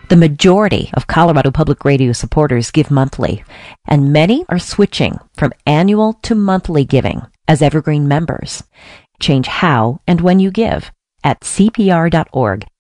The majority of Colorado Public Radio supporters give monthly, and many are switching from annual to monthly giving as Evergreen members. Change how and when you give at cpr.org